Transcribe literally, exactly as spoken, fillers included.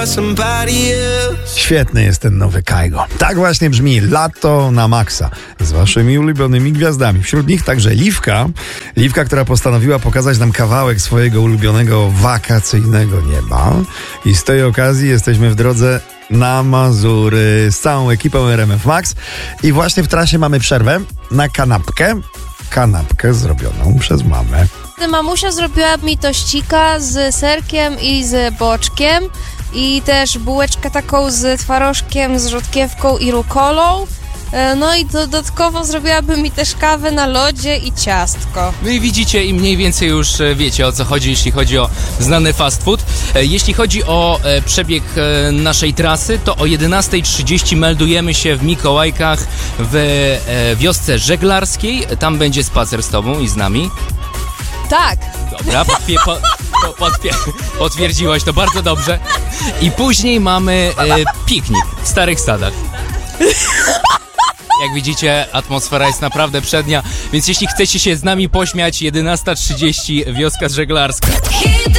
Świetny jest ten nowy Kygo. Tak właśnie brzmi Lato na maksa z waszymi ulubionymi gwiazdami. Wśród nich także Liwka. Liwka, która postanowiła pokazać nam kawałek swojego ulubionego wakacyjnego nieba. I z tej okazji jesteśmy w drodze na Mazury z całą ekipą R M F Max. I właśnie w trasie mamy przerwę na kanapkę. Kanapkę zrobioną przez mamę. Mamusia zrobiła mi tościka z serkiem i z boczkiem i też bułeczkę taką z twarożkiem, z rzodkiewką i rukolą. No i dodatkowo zrobiłaby mi też kawę na lodzie i ciastko. No i widzicie i mniej więcej już wiecie, o co chodzi, jeśli chodzi o znany fast food. Jeśli chodzi o przebieg naszej trasy, to o jedenasta trzydzieści meldujemy się w Mikołajkach w wiosce żeglarskiej. Tam będzie spacer z tobą i z nami. Tak. Dobra, potwie, po, po, potwie, potwierdziłaś to bardzo dobrze. I później mamy e, piknik w Starych Sadach. Jak widzicie, atmosfera jest naprawdę przednia, więc jeśli chcecie się z nami pośmiać, jedenasta trzydzieści, wioska żeglarska.